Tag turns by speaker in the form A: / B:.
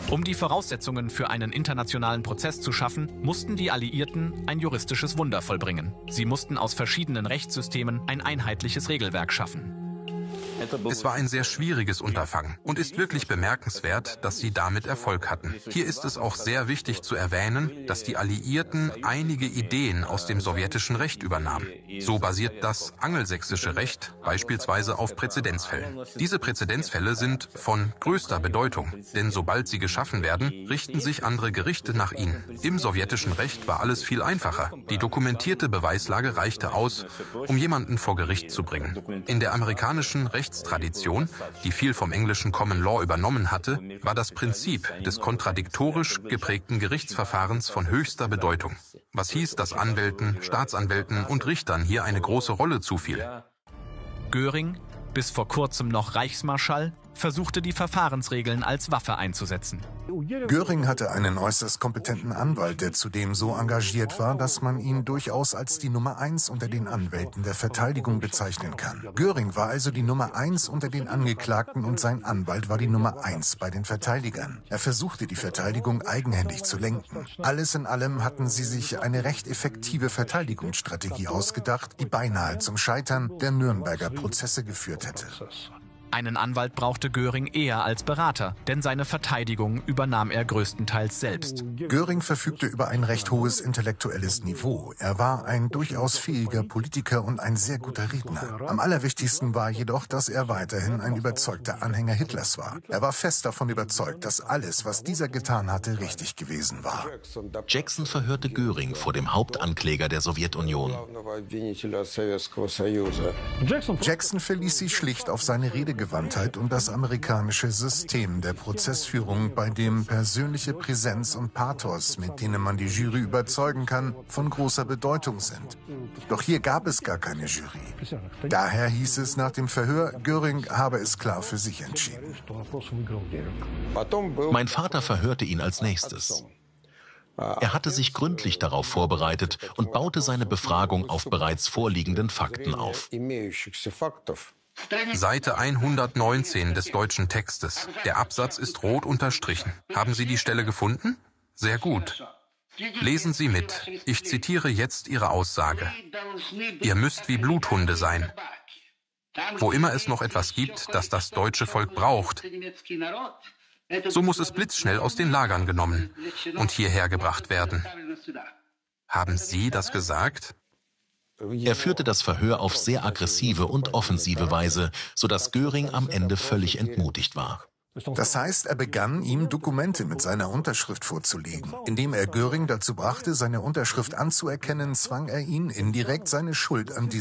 A: Um die Voraussetzungen für einen internationalen Prozess zu schaffen, mussten die Alliierten ein juristisches Wunder vollbringen. Sie mussten aus verschiedenen Rechtssystemen ein einheitliches Regelwerk schaffen.
B: Es war ein sehr schwieriges Unterfangen und ist wirklich bemerkenswert, dass sie damit Erfolg hatten. Hier ist es auch sehr wichtig zu erwähnen, dass die Alliierten einige Ideen aus dem sowjetischen Recht übernahmen. So basiert das angelsächsische Recht beispielsweise auf Präzedenzfällen. Diese Präzedenzfälle sind von größter Bedeutung, denn sobald sie geschaffen werden, richten sich andere Gerichte nach ihnen. Im sowjetischen Recht war alles viel einfacher. Die dokumentierte Beweislage reichte aus, um jemanden vor Gericht zu bringen. In der amerikanischen Rechtstradition, die viel vom englischen Common Law übernommen hatte, war das Prinzip des kontradiktorisch geprägten Gerichtsverfahrens von höchster Bedeutung. Was hieß, dass Anwälten, Staatsanwälten und Richtern hier eine große Rolle zufiel.
A: Göring, bis vor kurzem noch Reichsmarschall, versuchte die Verfahrensregeln als Waffe einzusetzen.
C: Göring hatte einen äußerst kompetenten Anwalt, der zudem so engagiert war, dass man ihn durchaus als die Nummer 1 unter den Anwälten der Verteidigung bezeichnen kann. Göring war also die Nummer 1 unter den Angeklagten und sein Anwalt war die Nummer 1 bei den Verteidigern. Er versuchte, die Verteidigung eigenhändig zu lenken. Alles in allem hatten sie sich eine recht effektive Verteidigungsstrategie ausgedacht, die beinahe zum Scheitern der Nürnberger Prozesse geführt hätte.
A: Einen Anwalt brauchte Göring eher als Berater, denn seine Verteidigung übernahm er größtenteils selbst.
C: Göring verfügte über ein recht hohes intellektuelles Niveau. Er war ein durchaus fähiger Politiker und ein sehr guter Redner. Am allerwichtigsten war jedoch, dass er weiterhin ein überzeugter Anhänger Hitlers war. Er war fest davon überzeugt, dass alles, was dieser getan hatte, richtig gewesen war.
D: Jackson verhörte Göring vor dem Hauptankläger der Sowjetunion.
C: Jackson verließ sich schlicht auf seine Redegewandtheit und das amerikanische System der Prozessführung, bei dem persönliche Präsenz und Pathos, mit denen man die Jury überzeugen kann, von großer Bedeutung sind. Doch hier gab es gar keine Jury. Daher hieß es nach dem Verhör, Göring habe es klar für sich entschieden.
D: Mein Vater verhörte ihn als nächstes. Er hatte sich gründlich darauf vorbereitet und baute seine Befragung auf bereits vorliegenden Fakten auf.
B: Seite 119 des deutschen Textes. Der Absatz ist rot unterstrichen. Haben Sie die Stelle gefunden? Sehr gut. Lesen Sie mit. Ich zitiere jetzt Ihre Aussage. Ihr müsst wie Bluthunde sein. Wo immer es noch etwas gibt, das das deutsche Volk braucht, so muss es blitzschnell aus den Lagern genommen und hierher gebracht werden. Haben Sie das gesagt?
D: Er führte das Verhör auf sehr aggressive und offensive Weise, sodass Göring am Ende völlig entmutigt war.
C: Das heißt, er begann, ihm Dokumente mit seiner Unterschrift vorzulegen. Indem er Göring dazu brachte, seine Unterschrift anzuerkennen, zwang er ihn indirekt, seine Schuld an